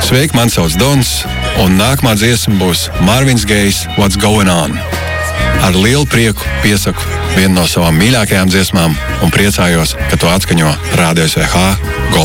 Sveiki, man sauc Dons, un nākamā dziesma būs Marvins Gejs What's Going On. Ar lielu prieku piesaku vienu no savām mīļākajām dziesmām un priecājos, ka to atskaņo Radio SVH